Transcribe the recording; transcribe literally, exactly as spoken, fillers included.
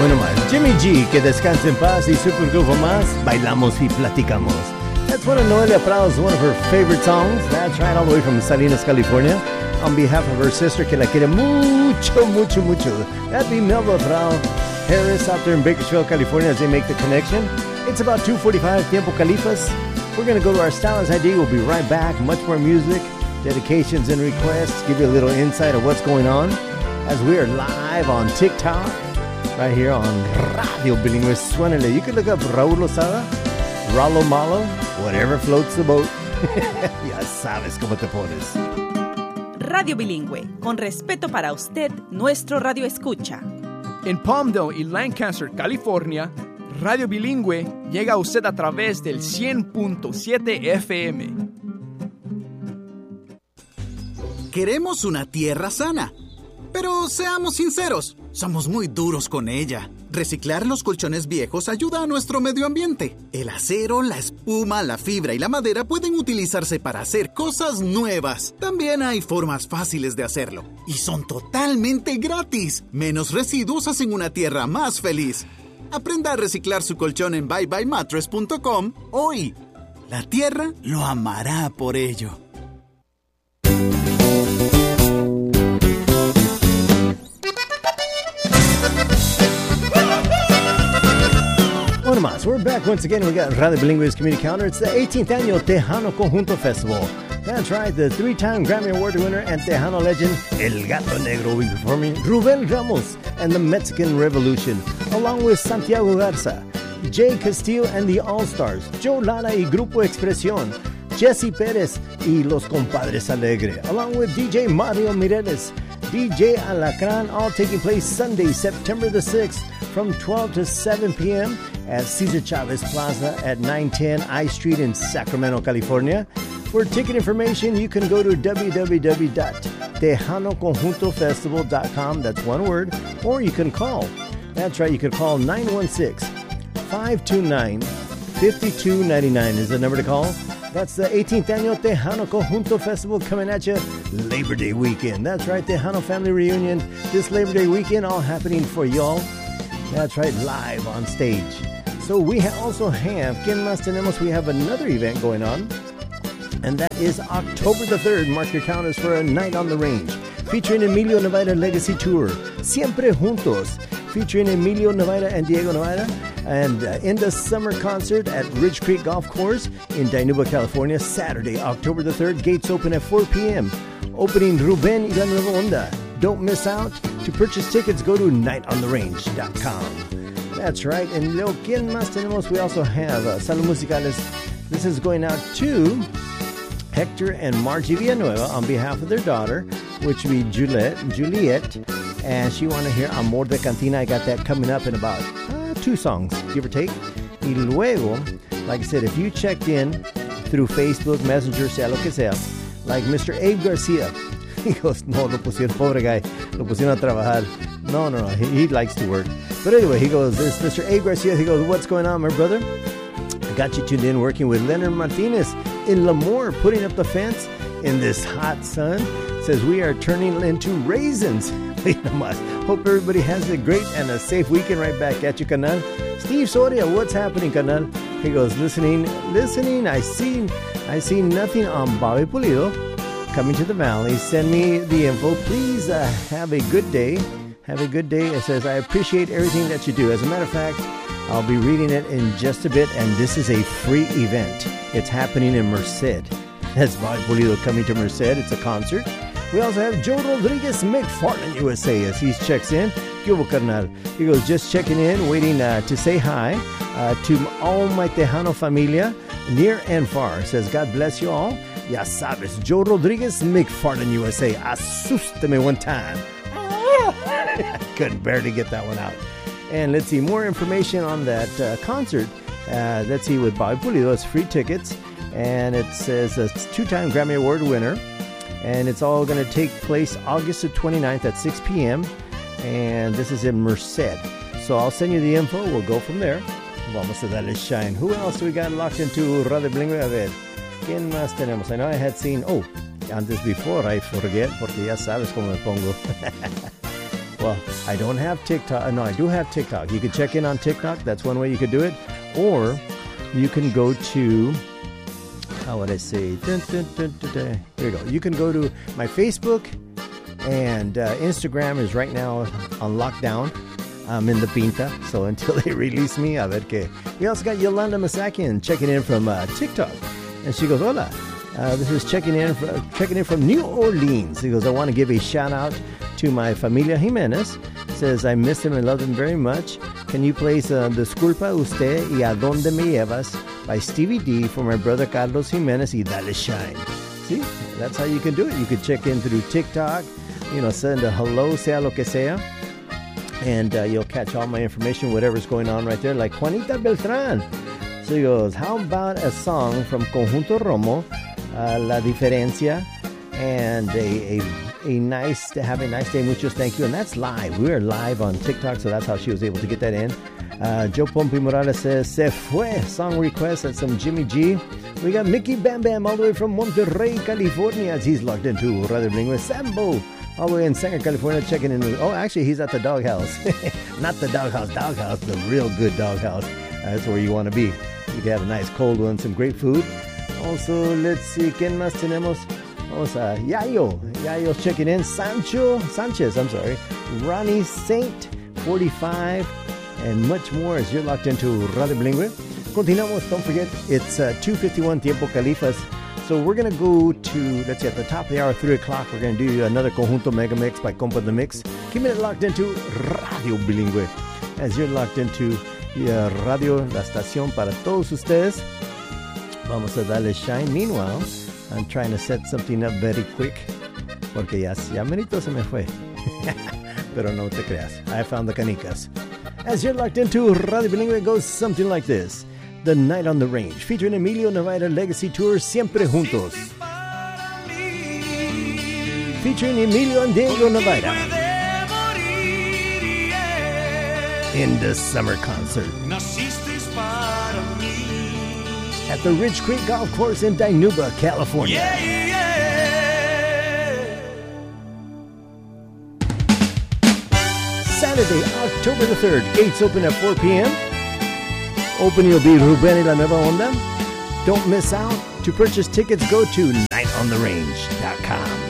Bueno más, Jimmy G, que descanse en paz, y Super Grupo Más, bailamos y platicamos. That's one of Noelia Prado's one of her favorite songs. That's right, all the way from Salinas, California. On behalf of her sister, que la quiere mucho, mucho, mucho. That'd be Melba Prado Harris out there in Bakersfield, California, as they make the connection. It's about two forty-five, Tiempo Califas. We're going to go to our Stylish I D. We'll be right back. Much more music, dedications, and requests. Give you a little insight of what's going on as we are live on TikTok, right here on Radio Bilingüe. Suénale. You can look up Raúl Lozada, Ralo Malo, whatever floats the boat. Ya sabes cómo te pones. Radio Bilingüe, con respeto para usted, nuestro radio escucha. En Palmdale y Lancaster, California, Radio Bilingüe llega a usted a través del cien punto siete F M. Queremos una tierra sana, pero seamos sinceros, somos muy duros con ella. Reciclar los colchones viejos ayuda a nuestro medio ambiente. El acero, la espuma, la fibra y la madera pueden utilizarse para hacer cosas nuevas. También hay formas fáciles de hacerlo, y son totalmente gratis. Menos residuos hacen una tierra más feliz. Aprenda a reciclar su colchón en bye bye mattress punto com hoy. La tierra lo amará por ello. One más. We're back once again. We got Radio Bilingüe's community calendar. It's the eighteenth annual Tejano Conjunto Festival. That's right, the three-time Grammy Award winner and Tejano legend El Gato Negro will be performing Rubén Ramos and the Mexican Revolution, along with Santiago Garza, Jay Castillo and the All-Stars, Joe Lara y Grupo Expresión, Jesse Pérez y Los Compadres Alegre, along with D J Mario Mireles, D J Alacran, all taking place Sunday, September the sixth, from twelve to seven p.m. at Cesar Chavez Plaza at nine ten I Street in Sacramento, California. For ticket information, you can go to w w w dot tejano conjunto festival dot com. That's one word. Or you can call. That's right, you can call nine one six, five two nine, five two nine nine is the number to call. That's the eighteenth annual Tejano Conjunto Festival coming at you Labor Day weekend. That's right, Tejano Family Reunion this Labor Day weekend, all happening for y'all. That's right, live on stage. So we ha- also have, ¿Quién más tenemos? We have another event going on, and that is October the third. Mark your calendars for a night on the range, featuring Emilio Nevada Legacy Tour, Siempre Juntos, featuring Emilio Nevada and Diego Nevada, and uh, in the summer concert at Ridge Creek Golf Course in Dinuba, California, Saturday, October the third. Gates open at four p.m. Opening Ruben y la Nueva Onda. Don't miss out. To purchase tickets, go to night on the range dot com. That's right. And luego, ¿quién más tenemos? We also have uh, Salud Musicales. This is going out to Hector and Margie Villanueva on behalf of their daughter, which would be Juliet, Juliet, and she want to hear Amor de Cantina. I got that coming up in about uh, two songs, give or take. Y luego, like I said, if you checked in through Facebook, Messenger, sea lo que sea, like Mister Abe Garcia, he goes, no, lo pusieron, pobre guy, lo pusieron a trabajar. No, no, no, he, he likes to work. But anyway, he goes, this Mister Abe Garcia, he goes, what's going on, my brother? I got you tuned in working with Leonard Martinez in Lemoore, putting up the fence in this hot sun. Says we are turning into raisins. Hope everybody has a great and a safe weekend. Right back at you, Canal. Steve Soria, what's happening, Canal? He goes, listening, listening. I see, I see nothing on Bobby Pulido coming to the valley. Send me the info. Please uh, have a good day. Have a good day. It says, I appreciate everything that you do. As a matter of fact, I'll be reading it in just a bit, and this is a free event. It's happening in Merced. That's Bobby Pulido coming to Merced. It's a concert. We also have Joe Rodriguez McFarland, U S A, as he checks in. Cubo Carnal. He goes, just checking in, waiting uh, to say hi uh, to all my Tejano familia, near and far. Says, God bless you all. Ya sabes, Joe Rodriguez McFarland, U S A. Asústame one time. I couldn't barely get that one out. And let's see, more information on that uh, concert. Uh, let's see, with Bobby Pulido, it's free tickets. And it says a two-time Grammy Award winner. And it's all going to take place August the twenty-ninth at six p.m. And this is in Merced. So I'll send you the info. We'll go from there. Vamos a darle shine. Who else do we got locked into Radio Bilingüe? A ver, ¿quién más tenemos? I know I had seen... Oh, antes before I forget, porque ya sabes cómo me pongo. Well, I don't have TikTok. No, I do have TikTok. You can check in on TikTok. That's one way you could do it. Or you can go to, how would I say? Dun, dun, dun, dun, dun. There you go. You can go to my Facebook, and uh, Instagram is right now on lockdown. I'm in the pinta, so until they release me, a ver que. We also got Yolanda Masakian checking in from uh, TikTok. And she goes, hola. Uh, this is checking in, for, checking in from New Orleans. He goes, I want to give a shout out to my familia Jimenez. Says, I miss him and love him very much. Can you play uh, Disculpa Usted y A Donde Me Llevas by Stevie D for my brother Carlos Jimenez y Dale Shine. See, that's how you can do it. You can check in through TikTok, you know, send a hello, sea lo que sea, and uh, you'll catch all my information, whatever's going on right there, like Juanita Beltran. So he goes, how about a song from Conjunto Romo, uh, La Diferencia, and a, a a nice, have a nice day, muchos thank you. And that's live. We are live on TikTok, so that's how she was able to get that in. Uh, Joe Pompi Morales says, Se Fue, song request. That's some Jimmy G. We got Mickey Bam Bam all the way from Monterrey, California, as he's locked into Radio Bilingüe. Sambo, all the way in Sanger, California, checking in. Oh, actually, he's at the doghouse. Not the doghouse, doghouse, the real good doghouse. That's where you want to be. You can have a nice cold one, some great food. Also, let's see, ¿quién más tenemos? Vamos a Yayo. Yayo's checking in. Sancho Sanchez, I'm sorry. Ronnie Saint, forty-five, and much more as you're locked into Radio Bilingüe. Continuamos. Don't forget, it's uh, two fifty-one Tiempo Califas. So we're going to go to, let's see, at the top of the hour, three o'clock, we're going to do another Conjunto Mega Mix by Compa the Mix. Keeping it locked into Radio Bilingüe. As you're locked into uh, Radio, la estación para todos ustedes. Vamos a darle shine. Meanwhile, I'm trying to set something up very quick, porque ya, ya merito se me fue. Pero no te creas, I found the canicas. As you're locked into Radio Bilingüe, it goes something like this. The Night on the Range, featuring Emilio Navarra Legacy Tour, Siempre Juntos. Featuring Emilio and Diego Navarra. In the summer concert. At the Ridge Creek Golf Course in Dinuba, California. Yeah, yeah. Saturday, October the third. Gates open at four p.m. Opening will be Ruben y La Nueva Onda. Don't miss out. To purchase tickets, go to night on the range dot com.